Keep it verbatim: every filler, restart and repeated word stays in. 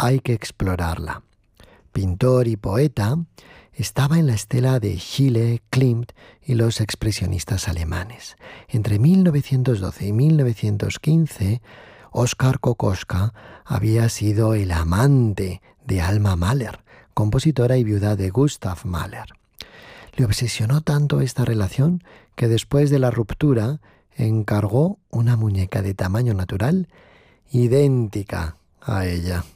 hay que explorarla. Pintor y poeta, estaba en la estela de Schiele, Klimt y los expresionistas alemanes. Entre mil novecientos doce y mil novecientos quince, Oskar Kokoschka había sido el amante de Alma Mahler, compositora y viuda de Gustav Mahler. Le obsesionó tanto esta relación que después de la ruptura encargó una muñeca de tamaño natural idéntica a ella.